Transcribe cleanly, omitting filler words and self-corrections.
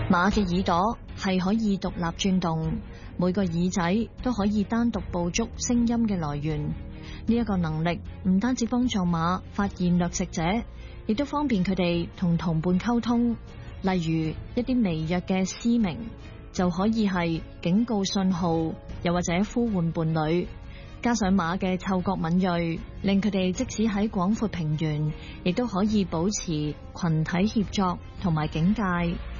馬嘅耳朵係可以獨立轉動，每個耳仔都可以單獨捕捉聲音嘅來源。呢一個能力唔單止幫助馬發現掠食者，亦都方便佢哋同同伴溝通。例如一啲微弱嘅嘶鳴就可以係警告信號，又或者呼喚伴侶。加上馬嘅嗅覺敏銳，令佢哋即使喺廣闊平原，亦都可以保持群體協作同埋警戒。